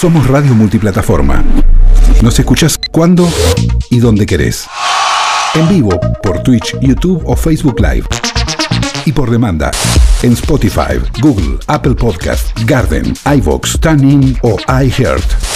Somos radio multiplataforma. Nos escuchás cuando y donde querés. En vivo por Twitch, YouTube o Facebook Live. Y por demanda en Spotify, Google, Apple Podcast, Garden, iVoox, TuneIn o iHeart.